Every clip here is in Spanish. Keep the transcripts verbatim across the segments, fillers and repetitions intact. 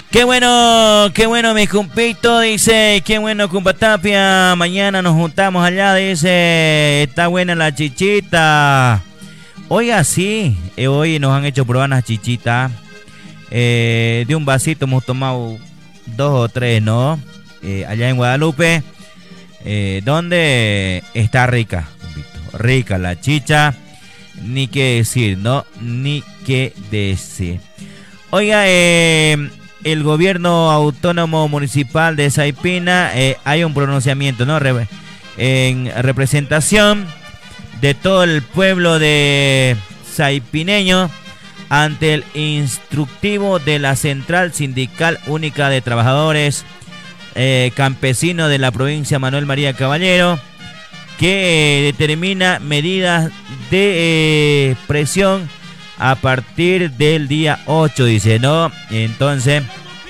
Qué bueno, qué bueno mi cumpito, dice, qué bueno Cumpa Tapia, mañana nos juntamos allá, dice, está buena la chichita. Oiga, sí, eh, hoy nos han hecho probar las chichitas, eh, de un vasito hemos tomado dos o tres, ¿no? Eh, allá en Guadalupe, eh, donde está rica, cumpito, rica la chicha, ni qué decir, ¿no? Ni qué decir. Oiga, eh... el gobierno autónomo municipal de Saipina, eh, hay un pronunciamiento, ¿no? Re- en representación de todo el pueblo de saipineño ante el instructivo de la Central Sindical Única de Trabajadores eh, Campesinos de la provincia Manuel María Caballero, que eh, determina medidas de eh, presión a partir del día ocho, dice, ¿no? Entonces,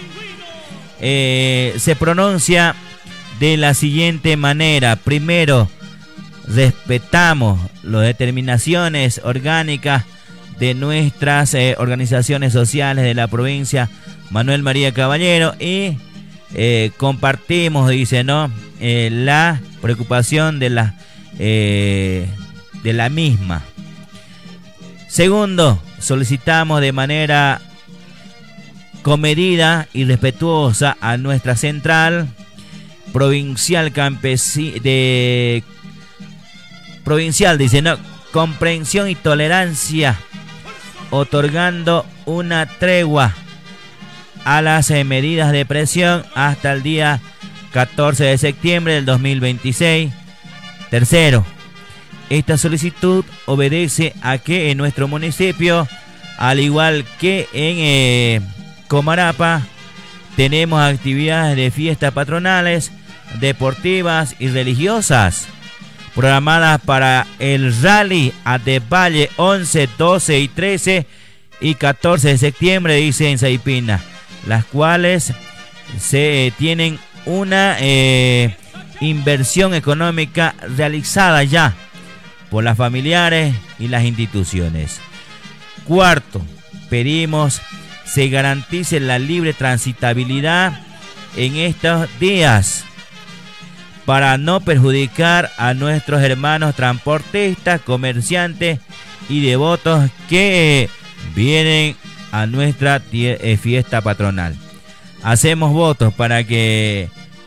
eh, se pronuncia de la siguiente manera. Primero, respetamos las determinaciones orgánicas de nuestras eh, organizaciones sociales de la provincia Manuel María Caballero y eh, compartimos, dice, ¿no? Eh, la preocupación de la, eh, de la misma. Segundo, solicitamos de manera comedida y respetuosa a nuestra central provincial campesina de provincial, dice, no, comprensión y tolerancia, otorgando una tregua a las eh, medidas de presión hasta el día catorce de septiembre del dos mil veintiséis. Tercero, esta solicitud obedece a que en nuestro municipio, al igual que en eh, Comarapa, tenemos actividades de fiestas patronales, deportivas y religiosas programadas para el Rally Atevalle once, doce y trece y catorce de septiembre, dice en Saipina, las cuales se eh, tienen una eh, inversión económica realizada ya por las familiares y las instituciones. Cuarto, pedimos se garantice la libre transitabilidad en estos días para no perjudicar a nuestros hermanos transportistas, comerciantes y devotos que vienen a nuestra tie- fiesta patronal. Hacemos votos para que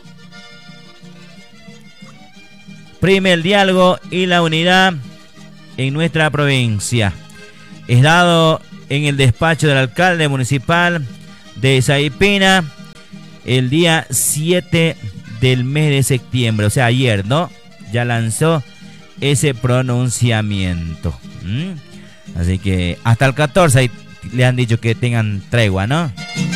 prime el diálogo y la unidad en nuestra provincia. Es dado en el despacho del alcalde municipal de Saipina el día siete del mes de septiembre, o sea, ayer, ¿no? Ya lanzó ese pronunciamiento. ¿Mm? Así que hasta el catorce ahí le han dicho que tengan tregua, ¿no?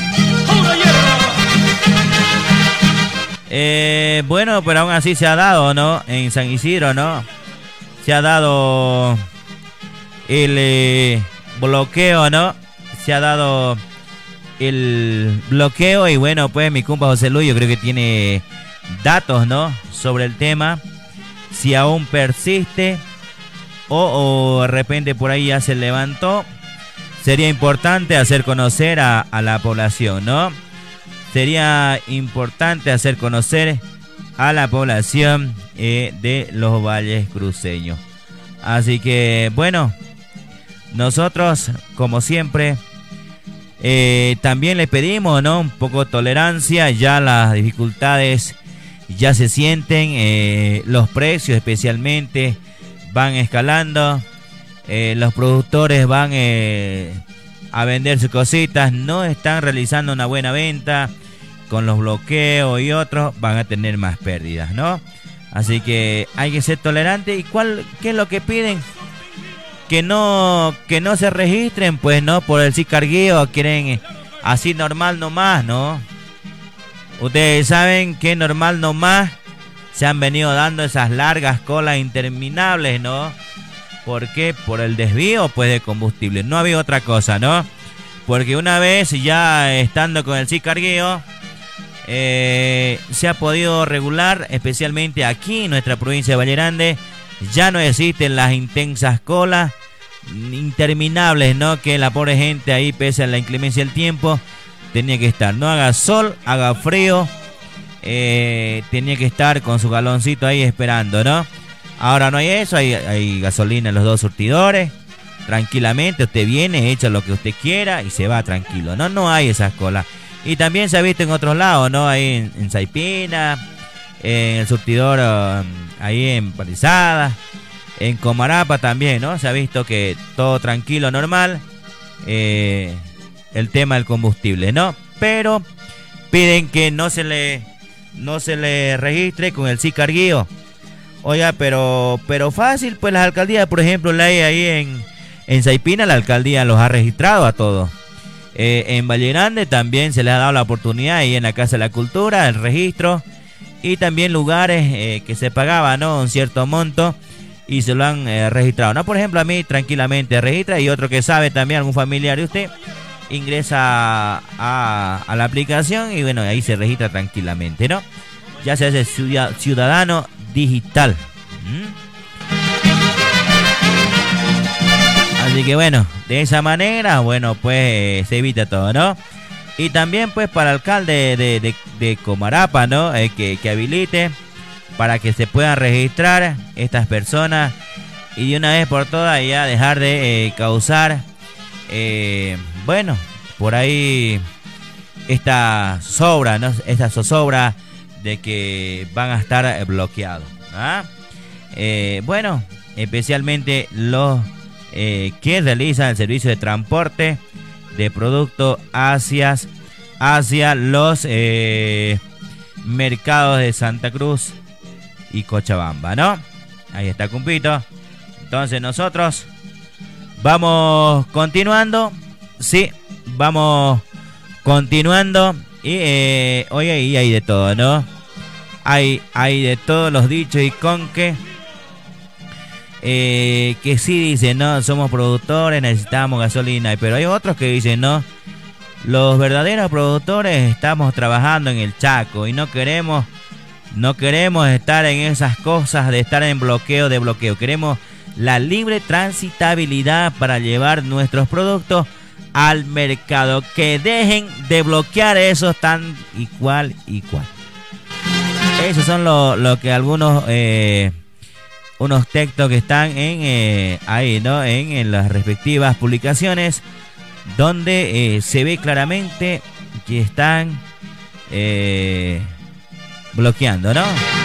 Eh, bueno, pero aún así se ha dado, ¿no? En San Isidro, ¿no? Se ha dado el eh, bloqueo, ¿no? Se ha dado el bloqueo y bueno, pues mi compa José Luis yo creo que tiene datos, ¿no? Sobre el tema, si aún persiste o, o de repente por ahí ya se levantó. Sería importante hacer conocer a, a la población, ¿no? Sería importante hacer conocer a la población eh, de los valles cruceños. Así que, bueno, nosotros, como siempre, eh, también le pedimos, ¿no? Un poco de tolerancia. Ya las dificultades ya se sienten, eh, los precios especialmente van escalando, eh, los productores van eh, a vender sus cositas, no están realizando una buena venta. Con los bloqueos y otros van a tener más pérdidas, ¿no? Así que hay que ser tolerante. ¿Y cuál, qué es lo que piden? Que no, que no se registren, pues, ¿no? Por el cicargueo, quieren así normal nomás, ¿no? Ustedes saben que normal nomás se han venido dando esas largas colas interminables, ¿no? ¿Por qué? Por el desvío, pues, de combustible. No había otra cosa, ¿no? Porque una vez ya estando con el cicargueo, Eh, se ha podido regular, especialmente aquí en nuestra provincia de Valle Grande. Ya no existen las intensas colas interminables, ¿no? Que la pobre gente ahí, pese a la inclemencia del tiempo, tenía que estar. No haga sol, haga frío, eh, tenía que estar con su galoncito ahí esperando, ¿no? Ahora no hay eso, hay, hay gasolina en los dos surtidores. Tranquilamente usted viene, echa lo que usted quiera y se va tranquilo. No, no hay esas colas. Y también se ha visto en otros lados, ¿no? Ahí en, en Saipina, en el surtidor, um, ahí en Palizadas, en Comarapa también, ¿no? Se ha visto que todo tranquilo, normal. Eh, el tema del combustible, ¿no? Pero piden que no se le, no se le registre con el Sicarguío. Oiga, pero, pero fácil, pues las alcaldías, por ejemplo, la hay ahí en, en Saipina, la alcaldía los ha registrado a todos. Eh, en Valle Grande también se les ha dado la oportunidad, ahí en la Casa de la Cultura, el registro, y también lugares eh, que se pagaba, ¿no? Un cierto monto y se lo han eh, registrado. No, por ejemplo, a mí tranquilamente registra, y otro que sabe también, algún familiar de usted, ingresa a, a la aplicación y bueno, ahí se registra tranquilamente, ¿no? Ya se hace ciudadano digital. ¿Mm? Así que bueno, de esa manera, bueno, pues eh, se evita todo, ¿no? Y también pues para el alcalde de, de, de Comarapa, ¿no? Eh, que, que habilite para que se puedan registrar estas personas y de una vez por todas ya dejar de eh, causar, eh, bueno, por ahí esta sobra, ¿no? Esta zozobra de que van a estar bloqueados, ¿ah? Eh, bueno, especialmente los eh, que realizan el servicio de transporte de productos hacia, hacia los eh, mercados de Santa Cruz y Cochabamba, ¿no? Ahí está, Cumpito. Entonces nosotros vamos continuando. Sí, vamos continuando. Y eh, hoy ahí hay de todo, ¿no? Hay, hay de todos los dichos y con que eh, que sí dicen, no, somos productores, necesitamos gasolina. Pero hay otros que dicen, no, los verdaderos productores estamos trabajando en el Chaco y no queremos, no queremos estar en esas cosas de estar en bloqueo de bloqueo. Queremos la libre transitabilidad para llevar nuestros productos al mercado. Que dejen de bloquear eso tan y cual y cual. Esos son lo, lo que algunos eh, unos textos que están en eh, ahí, ¿no? En, en las respectivas publicaciones, donde eh, se ve claramente que están eh, bloqueando, ¿no?